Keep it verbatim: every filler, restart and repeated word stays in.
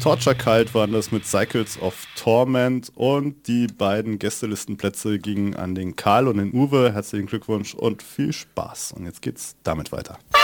Torture Cult waren das mit Cycles of Torment und die beiden Gästelistenplätze gingen an den Karl und den Uwe. Herzlichen Glückwunsch und viel Spaß. Und jetzt geht's damit weiter.